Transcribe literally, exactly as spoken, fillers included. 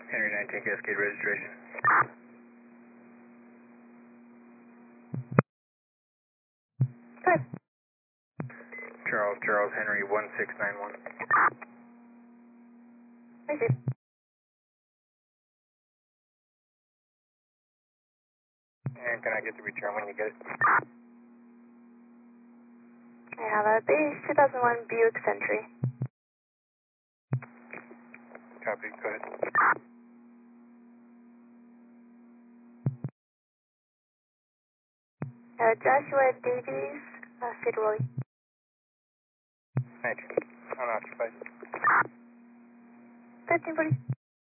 Henry nineteen Cascade registration. Good. Charles, Charles, Henry one six nine one. Thank you. And can I get the return when you get it? I have a base two thousand one Buick Century. Copy, go ahead. Uh, Joshua Davies, uh, Federally. nineteen, unoccupied. thirteen forty.